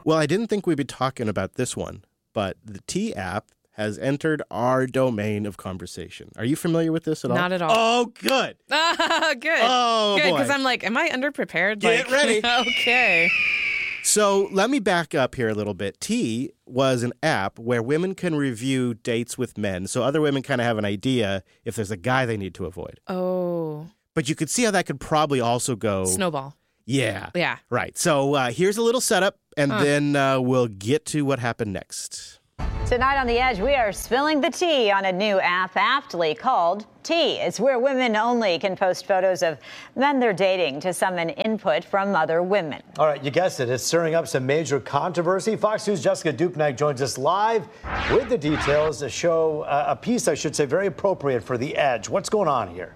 Well, I didn't think we'd be talking about this one, but the T app has entered our domain of conversation. Are you familiar with this at all? Not at all. Oh, good. Good. Oh, good, boy. because I'm like, am I underprepared? Get ready. Okay. So let me back up here a little bit. T was an app where women can review dates with men, so other women kind of have an idea if there's a guy they need to avoid. Oh. But you could see how that could probably also go... Snowball. Yeah. Yeah. Right. So here's a little setup, and then we'll get to what happened next. Tonight on The Edge, we are spilling the tea on a new app aptly called T. It's where women only can post photos of men they're dating to summon input from other women. All right, you guessed it. It's stirring up some major controversy. Fox News' Jessica Dupnack joins us live with the details. A piece, I should say, very appropriate for The Edge. What's going on here?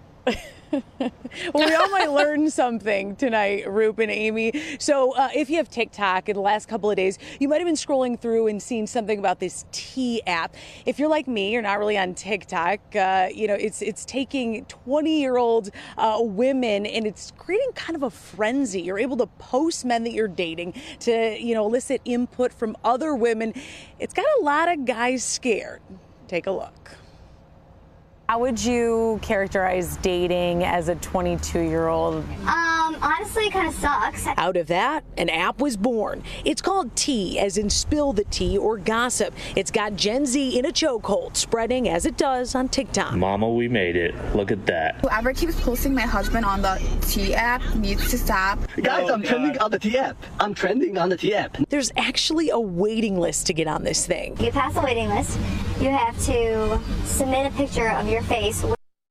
Well, we all might learn something tonight, Roop and Amy. So if you have TikTok in the last couple of days, you might have been scrolling through and seen something about this T app. If you're like me, you're not really on TikTok. It's taking 20-year-old women and it's creating kind of a frenzy. You're able to post men that you're dating to, elicit input from other women. It's got a lot of guys scared. Take a look. How would you characterize dating as a 22-year-old? Honestly, it kind of sucks. Out of that, an app was born. It's called Tea, as in spill the tea or gossip. It's got Gen Z in a chokehold, spreading as it does on TikTok. Mama, we made it. Look at that. Whoever keeps posting my husband on the T app needs to stop. Guys, I'm trending on the T app. I'm trending on the T app. There's actually a waiting list to get on this thing. You pass the waiting list, you have to submit a picture of your face.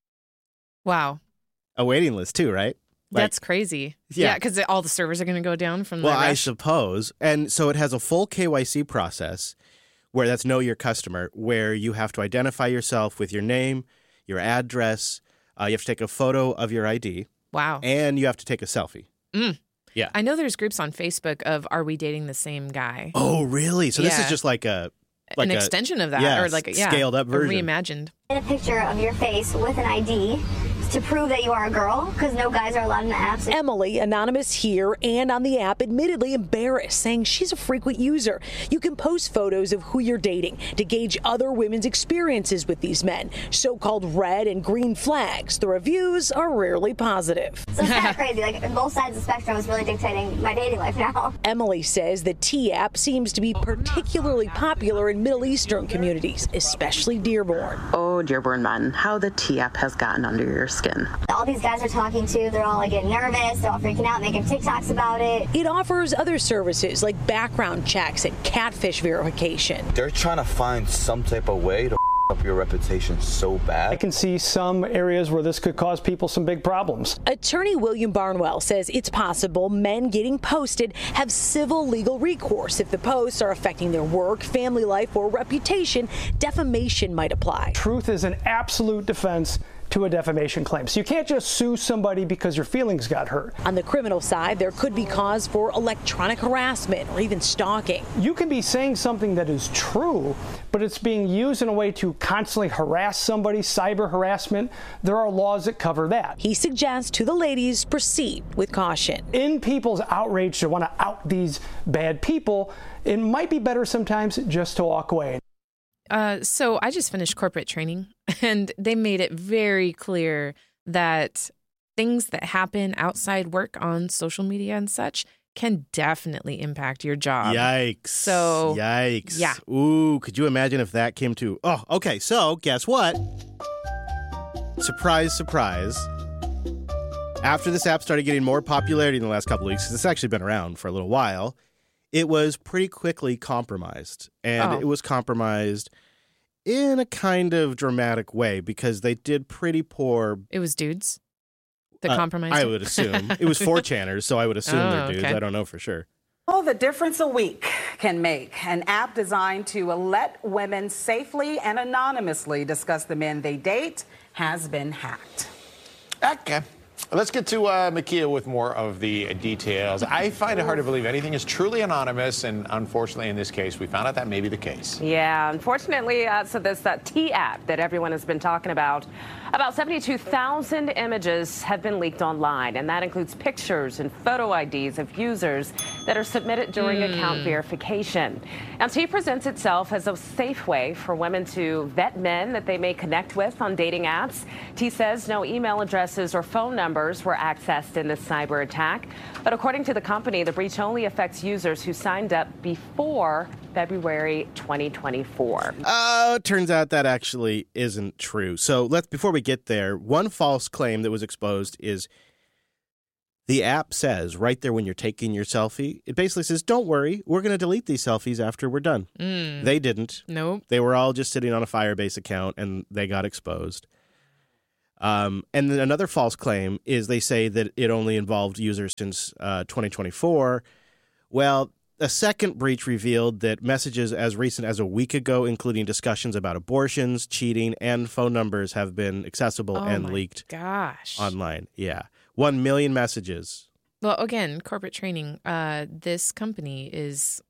Wow. A waiting list too, right? That's crazy. Yeah, because all the servers are going to go down from the Well, I rush. suppose. And so it has a full KYC process where that's know your customer, where you have to identify yourself with your name, your address. You have to take a photo of your ID. Wow. And you have to take a selfie. Yeah. I know there's groups on Facebook of Are We Dating the Same Guy? Oh, really? So this is just like an extension of that, or like a scaled up version, reimagined. A picture of your face with an ID to prove that you are a girl, because no guys are allowed in the apps. Emily, anonymous here and on the app, admittedly embarrassed, saying she's a frequent user. You can post photos of who you're dating to gauge other women's experiences with these men, so-called red and green flags. The reviews are rarely positive. So it's kind of crazy. Like, both sides of the spectrum is really dictating my dating life now. Emily says the T app seems to be particularly popular in Middle Eastern communities, especially Dearborn. Oh, Dearborn men, how the T app has gotten under your skin. All these guys are talking to, they're all like getting nervous, they're all freaking out, making TikToks about it. It offers other services like background checks and catfish verification. They're trying to find some type of way to up your reputation so bad. I can see some areas where this could cause people some big problems. Attorney William Barnwell says it's possible men getting posted have civil legal recourse. If the posts are affecting their work, family life, or reputation, defamation might apply. Truth is an absolute defense to a defamation claim. So you can't just sue somebody because your feelings got hurt. On the criminal side, there could be cause for electronic harassment or even stalking. You can be saying something that is true, but it's being used in a way to constantly harass somebody, cyber harassment. There are laws that cover that. He suggests to the ladies proceed with caution. In people's outrage to want to out these bad people, it might be better sometimes just to walk away. So I just finished corporate training, and they made it very clear that things that happen outside work on social media and such can definitely impact your job. Yikes. So, yikes. Yeah. Ooh, could you imagine if that came to... Oh, okay. So guess what? Surprise, surprise. After this app started getting more popularity in the last couple of weeks, 'cause it's actually been around for a little while, it was pretty quickly compromised. And it was compromised in a kind of dramatic way because they did pretty poor... It was dudes that compromised I it? would assume. It was 4chaners, so I would assume they're dudes. Okay. I don't know for sure. Oh, the difference a week can make. An app designed to let women safely and anonymously discuss the men they date has been hacked. Okay. Let's get to Makia with more of the details. I find it hard to believe anything is truly anonymous, and unfortunately in this case, we found out that may be the case. Yeah, unfortunately, so this T app that everyone has been talking about 72,000 images have been leaked online, and that includes pictures and photo IDs of users that are submitted during account verification. Now, T presents itself as a safe way for women to vet men that they may connect with on dating apps. T says no email addresses or phone numbers were accessed in this cyber attack. But according to the company, the breach only affects users who signed up before February 2024. It turns out that actually isn't true. So before we get there, one false claim that was exposed is the app says right there when you're taking your selfie, it basically says, don't worry, we're going to delete these selfies after we're done. They didn't. Nope. They were all just sitting on a Firebase account and they got exposed. And then another false claim is they say that it only involved users since 2024. Well, a second breach revealed that messages as recent as a week ago, including discussions about abortions, cheating, and phone numbers have been accessible and leaked online. Yeah. 1 million messages. Well, again, corporate training, this company is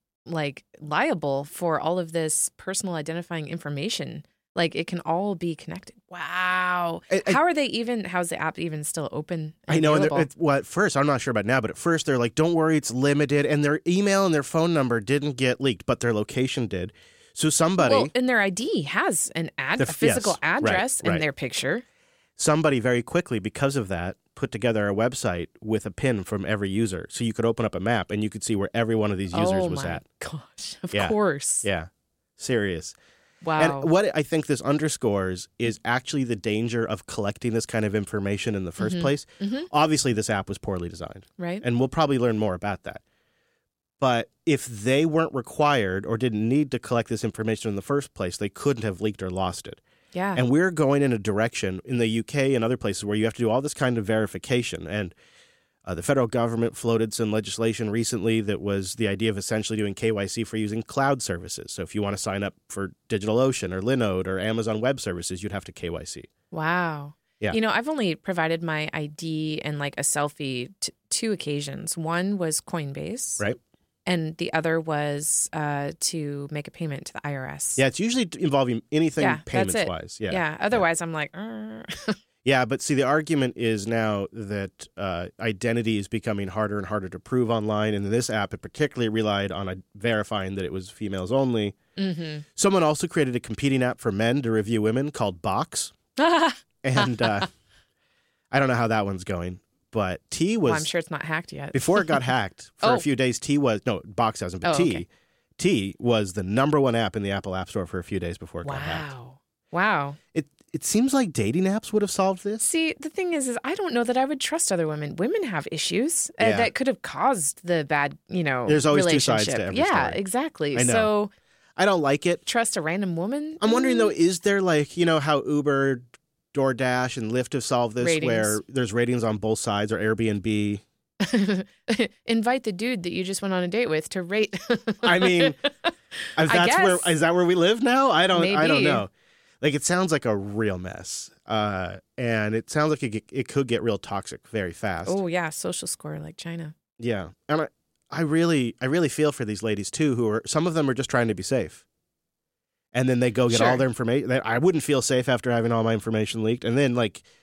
liable for all of this personal identifying information. It can all be connected. Wow. How's the app even still open? I know. And at first, I'm not sure about now, but at first they're like, don't worry, it's limited. And their email and their phone number didn't get leaked, but their location did. So somebody. Well, and their ID has a physical address and their picture. Somebody very quickly, because of that, put together a website with a pin from every user. So you could open up a map and you could see where every one of these users was at. Oh, my gosh. Of course. Yeah. Serious. Wow. And what I think this underscores is actually the danger of collecting this kind of information in the first place. Obviously, this app was poorly designed. Right. And we'll probably learn more about that. But if they weren't required or didn't need to collect this information in the first place, they couldn't have leaked or lost it. Yeah. And we're going in a direction in the UK and other places where you have to do all this kind of verification. And the federal government floated some legislation recently that was the idea of essentially doing KYC for using cloud services. So if you want to sign up for DigitalOcean or Linode or Amazon Web Services, you'd have to KYC. Wow. Yeah. I've only provided my ID and a selfie two occasions. One was Coinbase. Right. And the other was to make a payment to the IRS. Yeah, it's usually involving anything payments-wise. Yeah. Otherwise, I'm like, Yeah, but see, the argument is now that identity is becoming harder and harder to prove online. And in this app, it particularly relied on verifying that it was females only. Someone also created a competing app for men to review women called Box. And I don't know how that one's going. But T was... Well, I'm sure it's not hacked yet. Before it got hacked, for a few days, Box hasn't, but T was the #1 app in the Apple App Store for a few days before it got hacked. Wow. It seems like dating apps would have solved this. See, the thing is I don't know that I would trust other women. Women have issues that could have caused the bad, There's always two sides to every story. Yeah, exactly. I know. So I don't like it. Trust a random woman? I'm wondering, though, is there how Uber, DoorDash, and Lyft have solved this, ratings, where there's ratings on both sides, or Airbnb? Invite the dude that you just went on a date with to rate. I mean, is that where we live now? I don't know. It sounds like a real mess, and it sounds like it could get real toxic very fast. Oh yeah, social score like China. Yeah, and I really feel for these ladies too, some of them are just trying to be safe, and then they go get all their information. I wouldn't feel safe after having all my information leaked, and then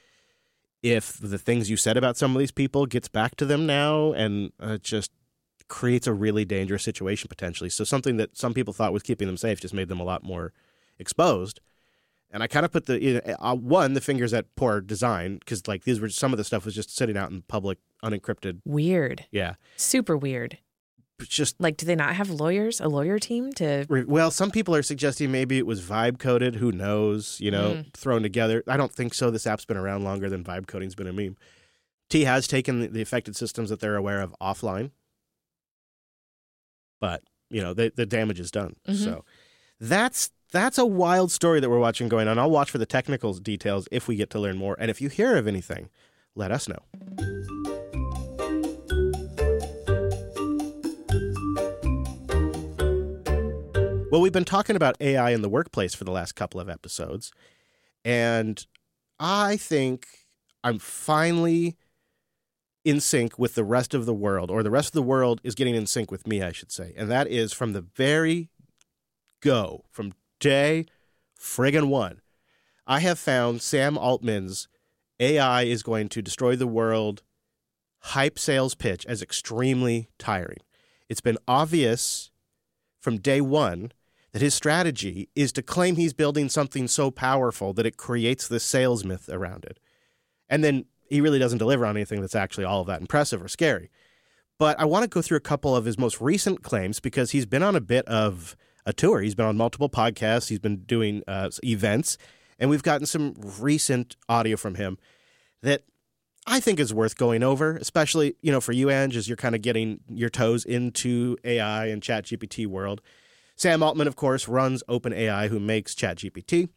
if the things you said about some of these people gets back to them now, and it just creates a really dangerous situation potentially. So something that some people thought was keeping them safe just made them a lot more exposed. And I kind of put the fingers at poor design, because some of the stuff was just sitting out in public, unencrypted. Weird. Yeah. Super weird. Just do they not have lawyers, a lawyer team to? Well, some people are suggesting maybe it was vibe coded. Who knows? Thrown together. I don't think so. This app's been around longer than vibe coding's been a meme. T has taken the affected systems that they're aware of offline, but the damage is done. So that's a wild story that we're watching going on. I'll watch for the technical details if we get to learn more. And if you hear of anything, let us know. Well, we've been talking about AI in the workplace for the last couple of episodes. And I think I'm finally in sync with the rest of the world, or the rest of the world is getting in sync with me, I should say. And that is from the very go, from day friggin' one, I have found Sam Altman's AI is going to destroy the world hype sales pitch as extremely tiring. It's been obvious from day one that his strategy is to claim he's building something so powerful that it creates this sales myth around it. And then he really doesn't deliver on anything that's actually all of that impressive or scary. But I want to go through a couple of his most recent claims because he's been on a bit of a tour. He's been on multiple podcasts. He's been doing events. And we've gotten some recent audio from him that I think is worth going over, especially, for you, Ange, as you're kind of getting your toes into AI and ChatGPT world. Sam Altman, of course, runs OpenAI, who makes ChatGPT.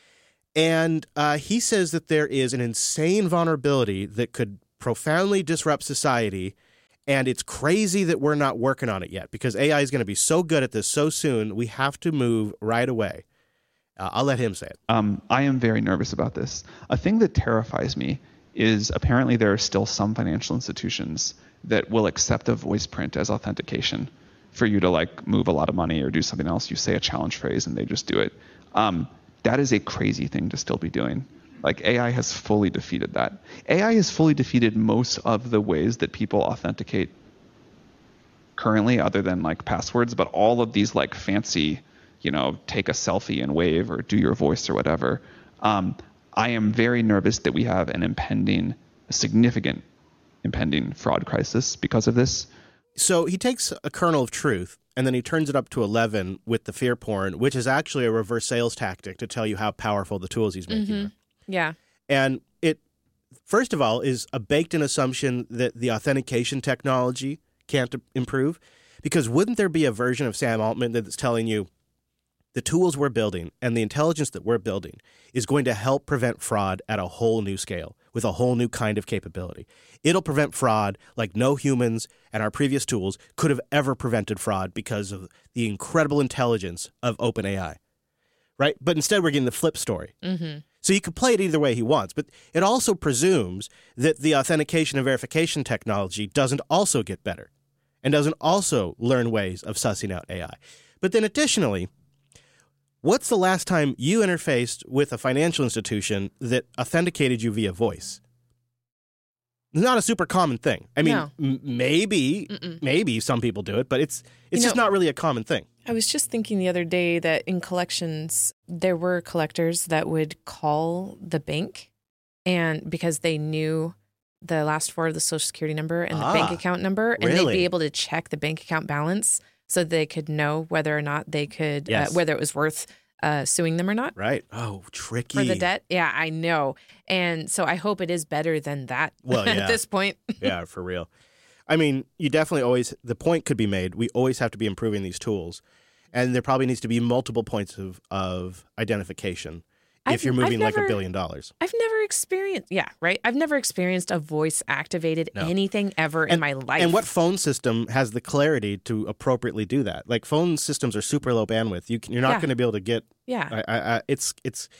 And he says that there is an insane vulnerability that could profoundly disrupt society. And it's crazy that we're not working on it yet because AI is going to be so good at this so soon. We have to move right away. I'll let him say it. I am very nervous about this. A thing that terrifies me is apparently there are still some financial institutions that will accept a voice print as authentication for you to move a lot of money or do something else. You say a challenge phrase and they just do it. That is a crazy thing to still be doing. AI has fully defeated that. AI has fully defeated most of the ways that people authenticate currently, other than passwords, but all of these fancy, take a selfie and wave or do your voice or whatever. I am very nervous that we have a significant impending fraud crisis because of this. So he takes a kernel of truth and then he turns it up to 11 with the fear porn, which is actually a reverse sales tactic to tell you how powerful the tools he's making are. Yeah. And it, first of all, is a baked-in assumption that the authentication technology can't improve. Because wouldn't there be a version of Sam Altman that's telling you the tools we're building and the intelligence that we're building is going to help prevent fraud at a whole new scale with a whole new kind of capability. It'll prevent fraud like no humans and our previous tools could have ever prevented fraud because of the incredible intelligence of OpenAI, right? But instead we're getting the flip story. Mm-hmm. So you could play it either way he wants, but it also presumes that the authentication and verification technology doesn't also get better and doesn't also learn ways of sussing out AI. But then additionally, what's the last time you interfaced with a financial institution that authenticated you via voice? It's not a super common thing. I mean, No. maybe some people do it, but it's just not really a common thing. I was just thinking the other day that in collections, there were collectors that would call the bank and because they knew the last four of the Social Security number and the bank account number, and they'd be able to check the bank account balance so they could know whether or not they could, whether it was worth suing them or not. Right. Oh, tricky. For the debt. Yeah, I know. And so I hope it is better than that at this point. Yeah, for real. I mean, you definitely the point could be made. We always have to be improving these tools. And there probably needs to be multiple points of identification if you're moving like $1 billion. I've never experienced, I've never experienced a voice-activated anything ever in my life. And what phone system has the clarity to appropriately do that? Like, phone systems are super low bandwidth. You're not going to be able to get... Yeah. It's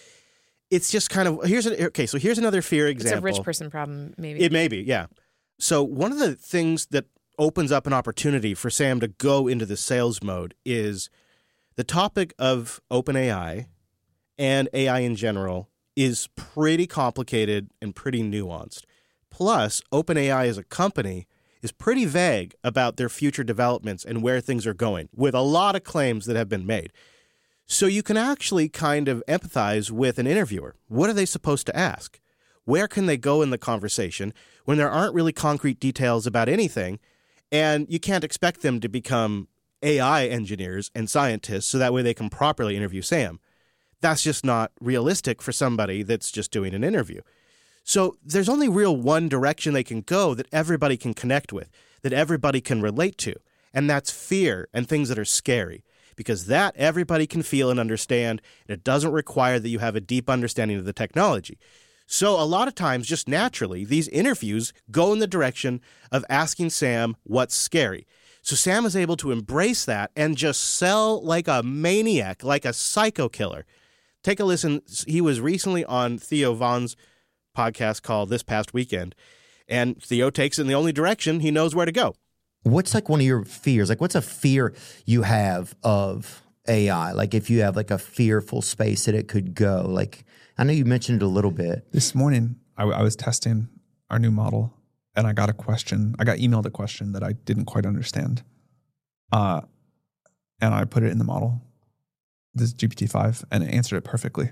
just kind of... Here's another fear example. It's a rich person problem, maybe. It may be, yeah. So one of the things that opens up an opportunity for Sam to go into the sales mode is the topic of OpenAI and AI in general is pretty complicated and pretty nuanced. Plus, OpenAI as a company is pretty vague about their future developments and where things are going, with a lot of claims that have been made. So you can actually kind of empathize with an interviewer. What are they supposed to ask? Where can they go in the conversation when there aren't really concrete details about anything, and you can't expect them to become AI engineers and scientists so that way they can properly interview Sam? That's just not realistic for somebody that's just doing an interview. So there's only real one direction they can go that everybody can connect with, that everybody can relate to, and that's fear and things that are scary, because that everybody can feel and understand, and it doesn't require that you have a deep understanding of the technology. So a lot of times, just naturally, these interviews go in the direction of asking Sam what's scary. So Sam is able to embrace that and just sell like a maniac, like a psycho killer. Take a listen. He was recently on Theo Von's podcast called This Past Weekend, And Theo takes it in the only direction he knows where to go. What's like one of your fears? Like, what's a fear you have of AI? Like, if you have like a fearful space that it could go, like, I know you mentioned it a little bit. This morning, I was testing our new model, and I got emailed a question that I didn't quite understand. And I put it in the model, this GPT-5, and it answered it perfectly.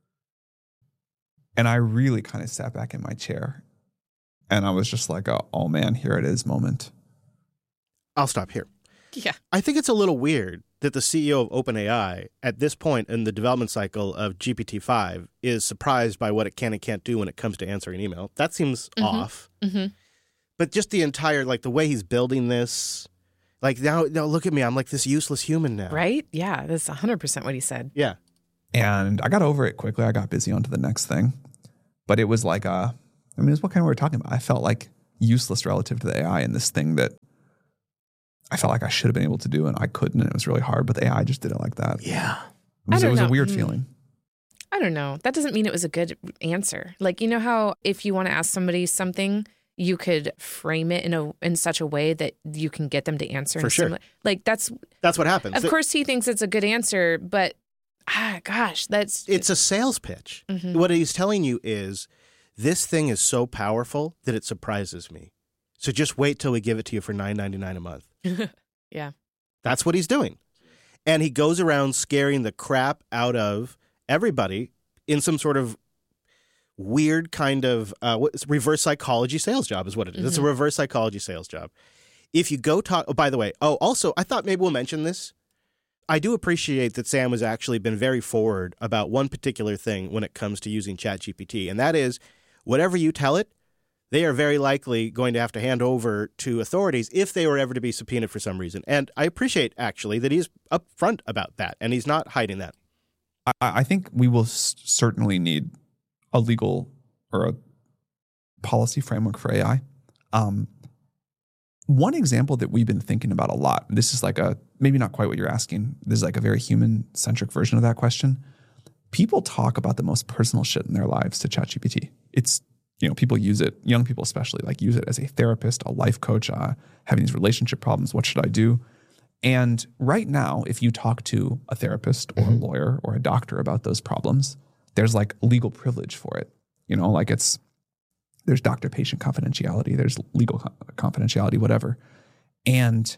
And I really kind of sat back in my chair, and I was just like, oh man, here it is moment. I'll stop here. Yeah. I think it's a little weird that the CEO of OpenAI at this point in the development cycle of GPT-5 is surprised by what it can and can't do when it comes to answering email. That seems off. Mm-hmm. But just the entire, like the way he's building this, like now look at me, I'm like this useless human now. Right? Yeah, that's 100% what he said. Yeah. And I got over it quickly. I got busy onto the next thing. But it was like, it's what kind of we were talking about. I felt like useless relative to the AI and this thing that I felt like I should have been able to do and I couldn't, and it was really hard, but the AI just did it like that. Yeah. It was a weird feeling. I don't know. That doesn't mean it was a good answer. Like, you know how if you want to ask somebody something, you could frame it in such a way that you can get them to answer. For sure. Like that's what happens. Of course he thinks it's a good answer, but it's a sales pitch. Mm-hmm. What he's telling you is this thing is so powerful that it surprises me. So just wait till we give it to you for $9.99 a month. Yeah. That's what he's doing. And he goes around scaring the crap out of everybody in some sort of weird kind of reverse psychology sales job is what it is. Mm-hmm. It's a reverse psychology sales job. If you go talk, oh, by the way, also, I thought maybe we'll mention this. I do appreciate that Sam has actually been very forward about one particular thing when it comes to using ChatGPT, and that is whatever you tell it, they are very likely going to have to hand over to authorities if they were ever to be subpoenaed for some reason. And I appreciate, actually, that he's upfront about that, and he's not hiding that. I think we will certainly need a legal or a policy framework for AI. One example that we've been thinking about a lot, this is like maybe not quite what you're asking, this is like a very human-centric version of that question. People talk about the most personal shit in their lives to ChatGPT. It's, people use it, young people especially, like use it as a therapist, a life coach, having these relationship problems, what should I do? And right now, if you talk to a therapist or a lawyer or a doctor about those problems, there's like legal privilege for it. There's doctor-patient confidentiality, there's legal confidentiality, whatever. And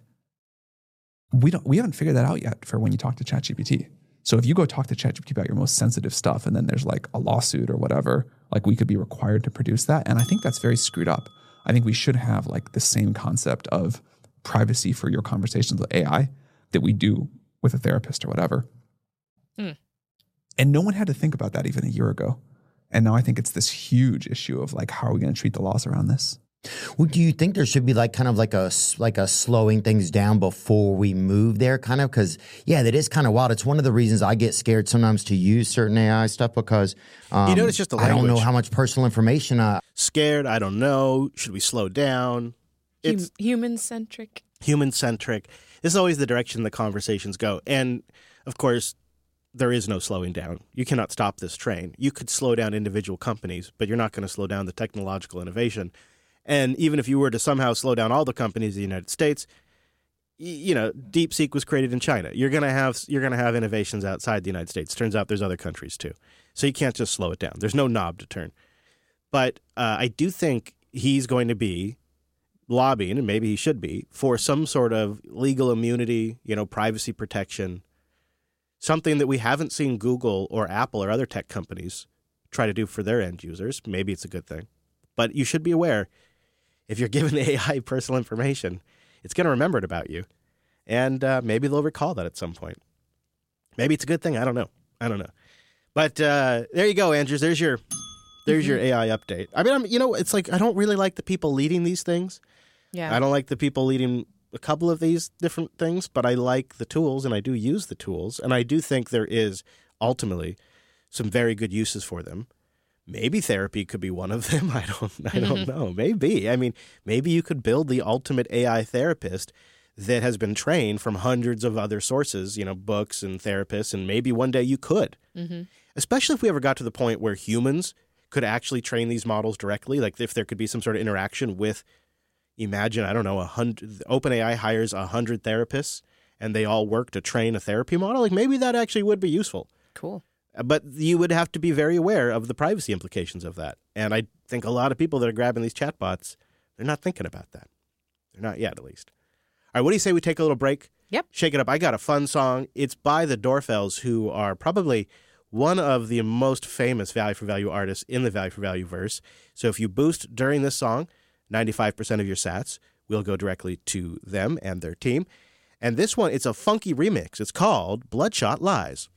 we haven't figured that out yet for when you talk to ChatGPT. So if you go talk to ChatGPT about your most sensitive stuff and then there's like a lawsuit or whatever, like we could be required to produce that. And I think that's very screwed up. I think we should have like the same concept of privacy for your conversations with AI that we do with a therapist or whatever. And no one had to think about that even a year ago. And now I think it's this huge issue of like, how are we going to treat the laws around this? Well, do you think there should be like kind of like a slowing things down before we move there kind of? Because, yeah, that is kind of wild. It's one of the reasons I get scared sometimes to use certain AI stuff because it's just the language. I don't know how much personal information Scared, I don't know. Should we slow down? It's human-centric. Human-centric. This is always the direction the conversations go. And, of course, there is no slowing down. You cannot stop this train. You could slow down individual companies, but you're not going to slow down the technological innovation. And even if you were to somehow slow down all the companies in the United States, DeepSeek was created in China. You're going to have innovations outside the United States. Turns out there's other countries too. So you can't just slow it down. There's no knob to turn. But I do think he's going to be lobbying, and maybe he should be, for some sort of legal immunity, privacy protection, something that we haven't seen Google or Apple or other tech companies try to do for their end users. Maybe it's a good thing. But you should be aware, if you're giving the AI personal information, it's going to remember it about you. And maybe they'll recall that at some point. Maybe it's a good thing. I don't know. But there you go, Andrews. There's your AI update. I mean, it's like I don't really like the people leading these things. Yeah. I don't like the people leading a couple of these different things, but I like the tools and I do use the tools. And I do think there is ultimately some very good uses for them. Maybe therapy could be one of them. I don't know. Maybe. I mean, maybe you could build the ultimate AI therapist that has been trained from hundreds of other sources, books and therapists, and maybe one day you could. Especially if we ever got to the point where humans could actually train these models directly. Like if there could be some sort of interaction with, imagine, I don't know, 100, OpenAI hires 100 therapists and they all work to train a therapy model. Like maybe that actually would be useful. Cool. But you would have to be very aware of the privacy implications of that. And I think a lot of people that are grabbing these chatbots, they're not thinking about that. They're not yet, at least. All right, what do you say we take a little break? Yep. Shake it up. I got a fun song. It's by the Dorfells, who are probably one of the most famous value for value artists in the value for value verse. So if you boost during this song, 95% of your sats will go directly to them and their team. And this one, it's a funky remix. It's called Bloodshot Lies.